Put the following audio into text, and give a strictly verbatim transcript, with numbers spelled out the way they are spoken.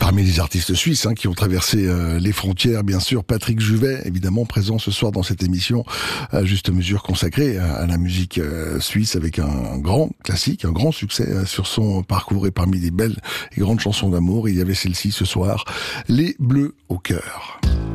parmi les artistes suisses hein, qui ont traversé euh, les frontières, bien sûr, Patrick Juvet, évidemment présent ce soir dans cette émission, à juste mesure consacrée à, à la musique euh, suisse, avec un, un grand classique, un grand succès euh, sur son parcours, et parmi les belles et grandes chansons d'amour, il y avait celle-ci ce soir, Les Bleus au cœur.